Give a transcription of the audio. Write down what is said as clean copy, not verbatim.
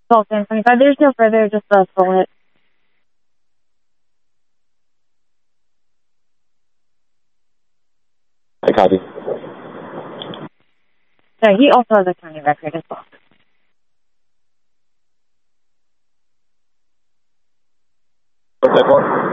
12 and 25. There's no further, just a full hit. I copy. Sorry, he also has a county record as well. What's that for?